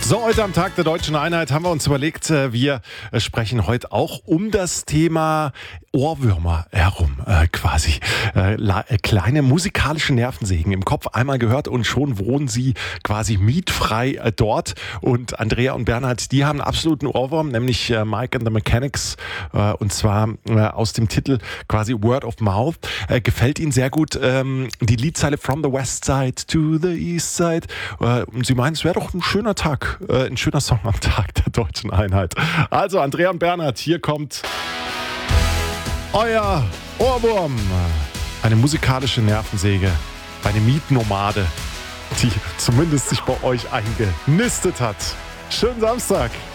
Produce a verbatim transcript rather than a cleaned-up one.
So, heute am Tag der Deutschen Einheit haben wir uns überlegt, wir sprechen heute auch um das Thema Ohrwürmer herum, äh, quasi. Äh, kleine musikalische Nervensägen im Kopf einmal gehört und schon wohnen sie quasi mietfrei äh, dort. Und Andrea und Bernhard, die haben einen absoluten Ohrwurm, nämlich äh, Mike and the Mechanics, äh, und zwar äh, aus dem Titel quasi Word of Mouth. Äh, gefällt ihnen sehr gut ähm, die Liedzeile From the West Side to the East Side. Äh, und sie meinen, es wäre doch ein schöner Tag, äh, ein schöner Song am Tag der Deutschen Einheit. Also Andrea und Bernhard, hier kommt euer Ohrwurm. Eine musikalische Nervensäge, eine Mietnomade, die zumindest sich bei euch eingenistet hat. Schönen Samstag.